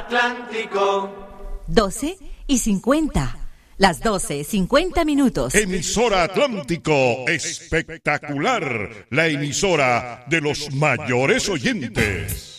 Atlántico. 12:50. Las 12:50. Emisora Atlántico, espectacular, la emisora de los mayores oyentes.